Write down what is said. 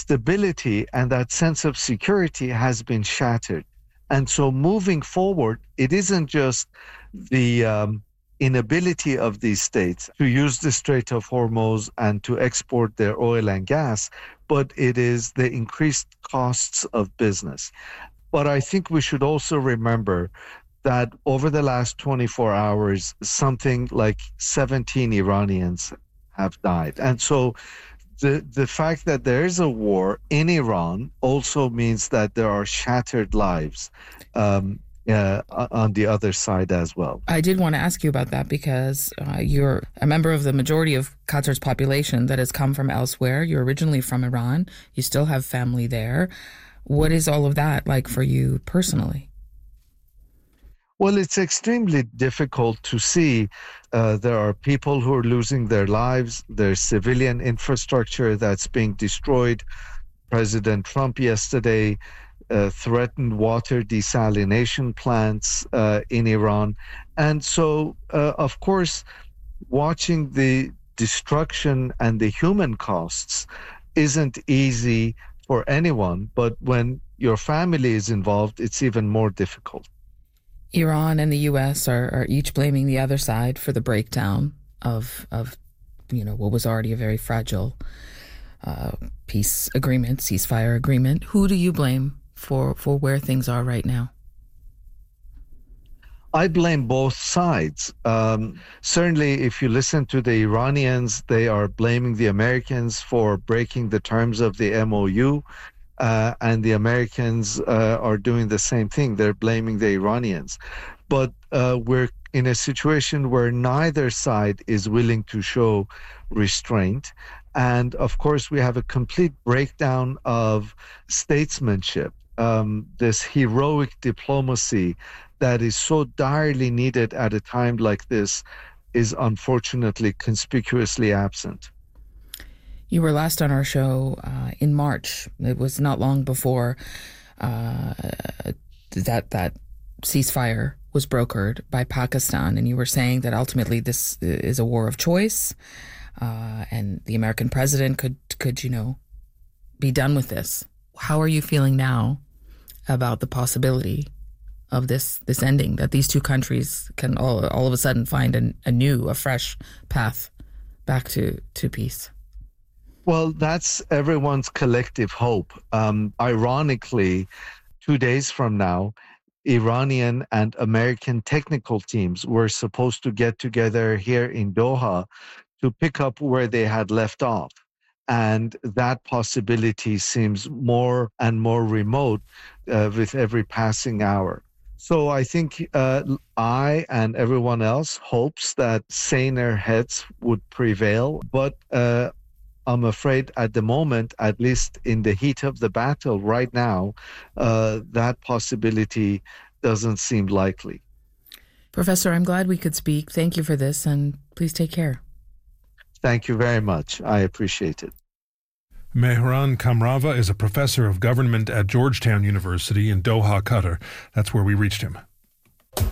stability and that sense of security has been shattered. And so moving forward, it isn't just the inability of these states to use the Strait of Hormuz and to export their oil and gas, but it is the increased costs of business. But I think we should also remember that over the last 24 hours, something like 17 Iranians have died. And so the fact that there is a war in Iran also means that there are shattered lives on the other side as well. I did want to ask you about that because you're a member of the majority of Qatar's population that has come from elsewhere. You're originally from Iran. You still have family there. What is all of that like for you personally? Well, it's extremely difficult to see. There are people who are losing their lives. There's civilian infrastructure that's being destroyed. President Trump yesterday threatened water desalination plants in Iran. And so, of course, watching the destruction and the human costs isn't easy for anyone. But when your family is involved, it's even more difficult. Iran and the U.S. are each blaming the other side for the breakdown of what was already a very fragile ceasefire agreement. Who do you blame for where things are right now? I blame both sides. Certainly, if you listen to the Iranians, they are blaming the Americans for breaking the terms of the MOU. And the Americans are doing the same thing. They're blaming the Iranians. But we're in a situation where neither side is willing to show restraint. And of course, we have a complete breakdown of statesmanship, this heroic diplomacy that is so direly needed at a time like this is unfortunately conspicuously absent. You were last on our show in March. It was not long before that ceasefire was brokered by Pakistan, and you were saying that ultimately this is a war of choice, and the American president could be done with this. How are you feeling now about the possibility of this ending? That these two countries can all of a sudden find a fresh path back to peace? Well, that's everyone's collective hope. Ironically, 2 days from now, Iranian and American technical teams were supposed to get together here in Doha to pick up where they had left off. And that possibility seems more and more remote with every passing hour. So I think I and everyone else hopes that saner heads would prevail. But I'm afraid at the moment, at least in the heat of the battle right now, that possibility doesn't seem likely. Professor, I'm glad we could speak. Thank you for this, and please take care. Thank you very much. I appreciate it. Mehran Kamrava is a professor of government at Georgetown University in Doha, Qatar. That's where we reached him.